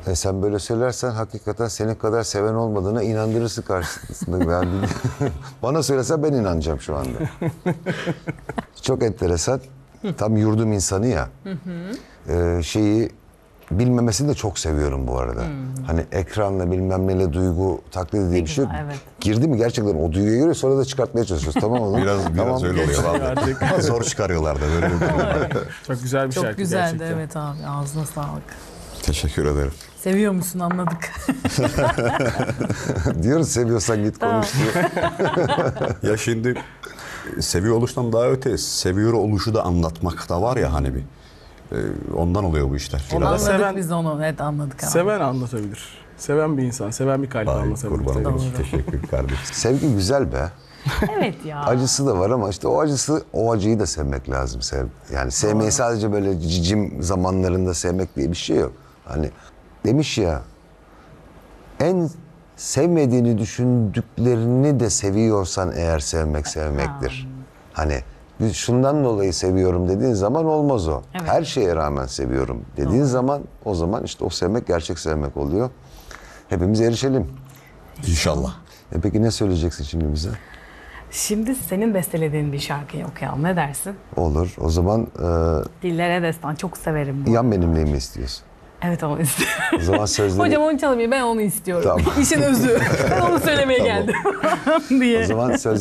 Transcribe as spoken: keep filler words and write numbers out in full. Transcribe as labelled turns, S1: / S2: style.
S1: E sen böyle söylersen hakikaten senin kadar seven olmadığına inandırırsın karşısında. Ben bana söylesen ben inanacağım şu anda. Çok enteresan. Tam yurdum insanı ya. Ee, şeyi bilmemesini de çok seviyorum bu arada. Hani ekranla bilmem neyle duygu taklidi diye bir şey yok.
S2: Evet.
S1: Girdi mi gerçekten o duyguya göre sonra da çıkartmaya çalışıyoruz. Tamam mı?
S3: Biraz biraz
S1: Tamam.
S3: öyle oluyor vallahi.
S4: Artık.
S3: Zor çıkarıyorlar da böyle bir durum var.
S4: Çok güzel bir
S2: Çok
S4: şarkı
S2: güzeldi
S4: gerçekten.
S2: evet abi. Ağzına sağlık.
S3: Teşekkür ederim.
S2: Seviyor musun anladık.
S1: Diyoruz seviyorsan git konuş diyor.
S3: Ya şimdi seviyor oluştan daha öte seviyor oluşu da anlatmak da var ya hani bir. E, ondan oluyor bu işler.
S4: Onu
S3: Biraz.
S2: Anladık
S4: seven-
S2: biz onu. Evet anladık abi.
S4: Seven anlatabilir. Seven bir insan, seven bir kalp
S3: Ay,
S4: anlatabilir.
S3: kurban
S4: tabii.
S3: olayım. Teşekkür kardeşim.
S1: Sevgi güzel be.
S2: Evet ya.
S1: Acısı da var ama işte o acısı, o acıyı da sevmek lazım. Sev, yani sevmeyi sadece böyle cicim zamanlarında sevmek diye bir şey yok. Hani demiş ya, en sevmediğini düşündüklerini de seviyorsan eğer sevmek sevmektir. Hani biz şundan dolayı seviyorum dediğin zaman olmaz o.
S2: Evet.
S1: Her şeye rağmen seviyorum dediğin zaman o zaman işte o sevmek gerçek sevmek oluyor. Hepimiz erişelim.
S3: İnşallah.
S1: E peki ne söyleyeceksin şimdi bize?
S2: Şimdi senin bestelediğin bir şarkıyı okuyalım. Ne dersin?
S1: Olur. O zaman
S2: Dillere Destan. Çok severim
S1: e,
S2: bu.
S1: yan benimle mi istiyorsun?
S2: Evet onu istiyorum.
S1: O zaman sözleri...
S2: Hocam onu çalmayayım ben onu istiyorum.
S1: Tamam.
S2: İşin özü. Ben onu söylemeye geldim diye.
S1: O zaman söz